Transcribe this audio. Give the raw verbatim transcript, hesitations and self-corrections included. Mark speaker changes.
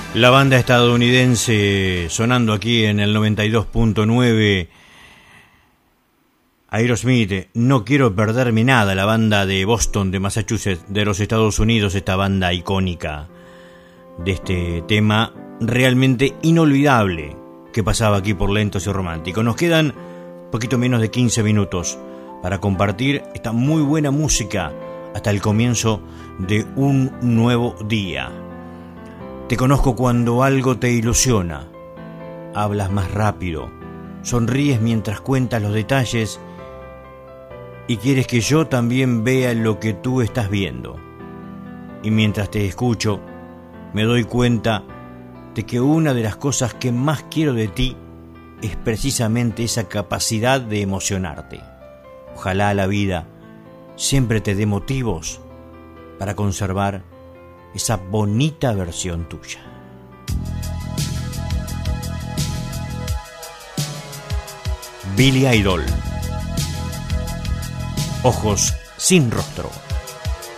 Speaker 1: La banda estadounidense sonando aquí en el noventa y dos punto nueve. Aerosmith, No quiero perderme nada, la banda de Boston, de Massachusetts, de los Estados Unidos, esta banda icónica de este tema realmente inolvidable que pasaba aquí por Lentos y Románticos. Nos quedan poquito menos de quince minutos para compartir esta muy buena música hasta el comienzo de un nuevo día. Te conozco cuando algo te ilusiona, hablas más rápido, sonríes mientras cuentas los detalles y quieres que yo también vea lo que tú estás viendo. Y mientras te escucho, me doy cuenta de que una de las cosas que más quiero de ti es precisamente esa capacidad de emocionarte. Ojalá la vida siempre te dé motivos para conservar esa bonita versión tuya. Billy Idol. Ojos sin rostro.